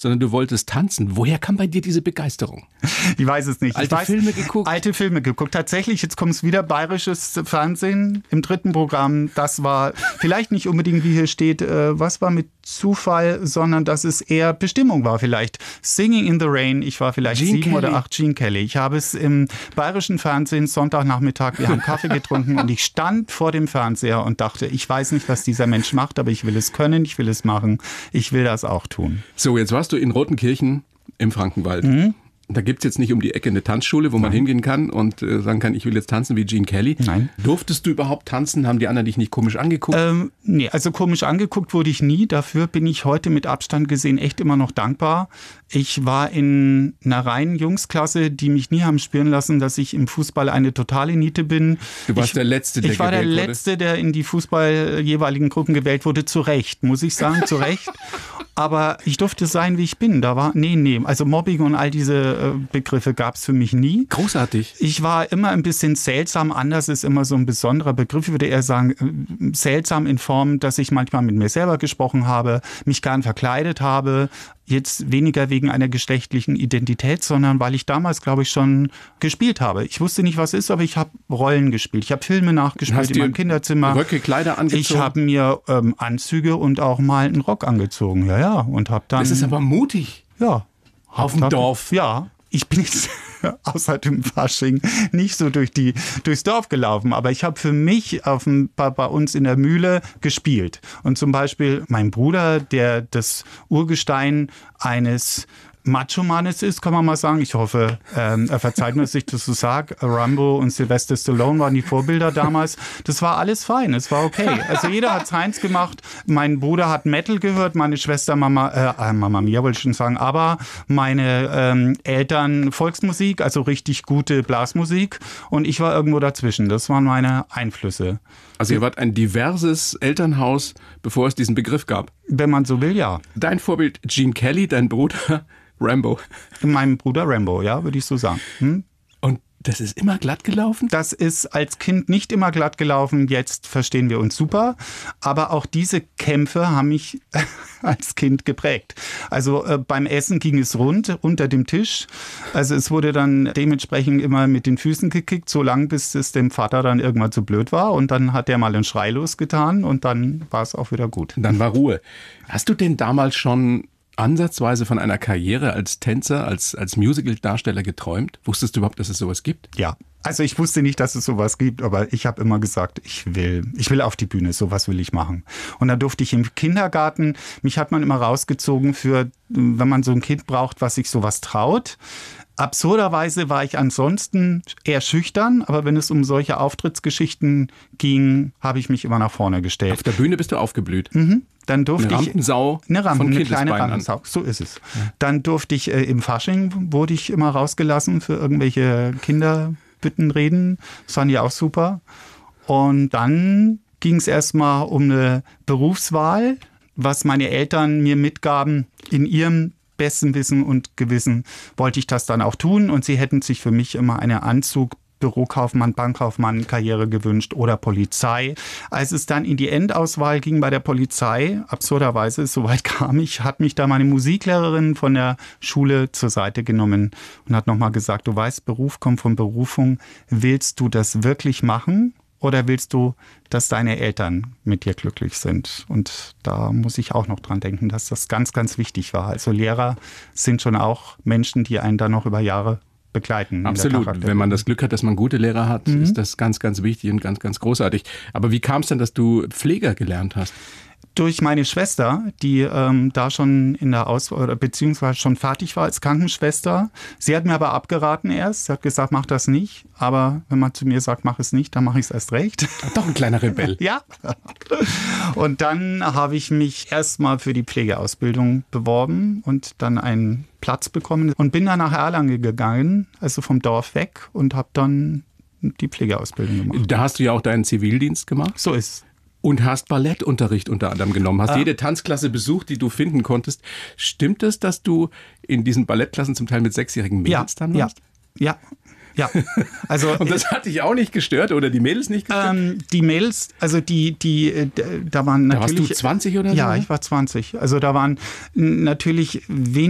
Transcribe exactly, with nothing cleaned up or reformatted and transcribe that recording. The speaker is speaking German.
sondern du wolltest tanzen. Woher kam bei dir diese Begeisterung? Ich weiß es nicht. Alte ich weiß, Filme geguckt? Alte Filme geguckt. Tatsächlich, jetzt kommt es wieder, bayerisches Fernsehen im dritten Programm. Das war vielleicht nicht unbedingt, wie hier steht, äh, was war mit Zufall, sondern dass es eher Bestimmung war vielleicht. Singing in the Rain, ich war vielleicht Gene sieben Kelly. oder acht, Gene Kelly. Ich habe es im bayerischen Fernsehen Sonntagnachmittag, wir haben Kaffee getrunken und ich stand vor dem Fernseher und dachte, ich weiß nicht, was dieser Mensch macht, aber ich will es können, ich will es machen, ich will das auch tun. So, jetzt warst du in Rotenkirchen im Frankenwald. Mhm. Da gibt es jetzt nicht um die Ecke eine Tanzschule, wo man Nein. hingehen kann und äh, sagen kann, ich will jetzt tanzen wie Gene Kelly. Nein. Durftest du überhaupt tanzen? Haben die anderen dich nicht komisch angeguckt? Ähm, nee, also komisch angeguckt wurde ich nie. Dafür bin ich heute mit Abstand gesehen echt immer noch dankbar. Ich war in einer reinen Jungsklasse, die mich nie haben spüren lassen, dass ich im Fußball eine totale Niete bin. Du warst ich, der Letzte, der Ich war der gewählt wurde. Letzte, der in die Fußball jeweiligen Gruppen gewählt wurde. Zu Recht, muss ich sagen, zu Recht. Aber ich durfte sein, wie ich bin. Da war, nee, nee, also Mobbing und all diese äh, Begriffe gab es für mich nie. Großartig. Ich war immer ein bisschen seltsam. Anders ist immer so ein besonderer Begriff. Ich würde eher sagen, äh, seltsam in Form, dass ich manchmal mit mir selber gesprochen habe, mich gern verkleidet habe. Jetzt weniger wegen einer geschlechtlichen Identität, sondern weil ich damals, glaube ich, schon gespielt habe. Ich wusste nicht, was ist, aber ich habe Rollen gespielt. Ich habe Filme nachgespielt Hast in dir meinem Kinderzimmer. Röcke, Kleider angezogen? Ich habe mir ähm, Anzüge und auch mal einen Rock angezogen. Ja, ja. Und habe dann. Das ist aber mutig. Ja. Auf dem Dorf. Ja. Ich bin jetzt außer dem Fasching nicht so durch die, durchs Dorf gelaufen, aber ich habe für mich auf dem, bei, bei uns in der Mühle gespielt. Und zum Beispiel mein Bruder, der das Urgestein eines Macho-Mannes ist, kann man mal sagen. Ich hoffe, ähm, er verzeiht mir, dass ich das so sage. Rambo und Sylvester Stallone waren die Vorbilder damals. Das war alles fein, es war okay. Also jeder hat seins gemacht. Mein Bruder hat Metal gehört, meine Schwester Mama, äh, Mama Mia wollte ich schon sagen, aber meine ähm, Eltern Volksmusik, also richtig gute Blasmusik. Und ich war irgendwo dazwischen. Das waren meine Einflüsse. Also ihr wart ein diverses Elternhaus, bevor es diesen Begriff gab. Wenn man so will, ja. Dein Vorbild Gene Kelly, dein Bruder Rambo. Mein Bruder Rambo, ja, würde ich so sagen. Hm? Und das ist immer glatt gelaufen? Das ist als Kind nicht immer glatt gelaufen. Jetzt verstehen wir uns super. Aber auch diese Kämpfe haben mich als Kind geprägt. Also äh, beim Essen ging es rund unter dem Tisch. Also es wurde dann dementsprechend immer mit den Füßen gekickt, so lange bis es dem Vater dann irgendwann zu blöd war. Und dann hat der mal einen Schrei losgetan und dann war es auch wieder gut. Dann war Ruhe. Hast du denn damals schon ansatzweise von einer Karriere als Tänzer, als, als Musical-Darsteller geträumt? Wusstest du überhaupt, dass es sowas gibt? Ja. Also ich wusste nicht, dass es sowas gibt, aber ich habe immer gesagt, ich will, ich will auf die Bühne, sowas will ich machen. Und dann durfte ich im Kindergarten, mich hat man immer rausgezogen für, wenn man so ein Kind braucht, was sich sowas traut. Absurderweise war ich ansonsten eher schüchtern, aber wenn es um solche Auftrittsgeschichten ging, habe ich mich immer nach vorne gestellt. Auf der Bühne bist du aufgeblüht. Mhm. Dann durfte eine Rampensau ich eine, Rampen, von eine kleine Kindesbeinen Rampensau, so ist es. Dann durfte ich äh, im Fasching, wurde ich immer rausgelassen für irgendwelche Kinderbüttenreden. Das fand ich auch super. Und dann ging es erstmal um eine Berufswahl, was meine Eltern mir mitgaben. In ihrem besten Wissen und Gewissen wollte ich das dann auch tun. Und sie hätten sich für mich immer einen Anzug, Bürokaufmann, Bankkaufmann, Karriere gewünscht oder Polizei. Als es dann in die Endauswahl ging bei der Polizei, absurderweise, soweit kam ich, hat mich da meine Musiklehrerin von der Schule zur Seite genommen und hat nochmal gesagt, du weißt, Beruf kommt von Berufung. Willst du das wirklich machen? Oder willst du, dass deine Eltern mit dir glücklich sind? Und da muss ich auch noch dran denken, dass das ganz, ganz wichtig war. Also Lehrer sind schon auch Menschen, die einen dann noch über Jahre begleiten. Absolut. Wenn man das Glück hat, dass man gute Lehrer hat, mhm. ist das ganz, ganz wichtig und ganz, ganz großartig. Aber wie kam es denn, dass du Pfleger gelernt hast? Durch meine Schwester, die ähm, da schon in der Aus- oder beziehungsweise schon fertig war als Krankenschwester. Sie hat mir aber abgeraten erst. Sie hat gesagt, mach das nicht. Aber wenn man zu mir sagt, mach es nicht, dann mache ich es erst recht. Doch ein kleiner Rebell. Ja. Und dann habe ich mich erstmal für die Pflegeausbildung beworben und dann einen Platz bekommen und bin dann nach Erlangen gegangen, also vom Dorf weg und habe dann die Pflegeausbildung gemacht. Da hast du ja auch deinen Zivildienst gemacht. So ist es. Und hast Ballettunterricht unter anderem genommen, hast ja. jede Tanzklasse besucht, die du finden konntest. Stimmt es, dass du in diesen Ballettklassen zum Teil mit sechsjährigen Mädels ja, dann warst? Ja, ja. Ja. Also, und das hat dich auch nicht gestört oder die Mädels nicht gestört? Ähm, die Mädels, also die, die, da waren natürlich... Da warst du zwanzig oder so? Ja, ich war zwanzig. Also da waren natürlich wenig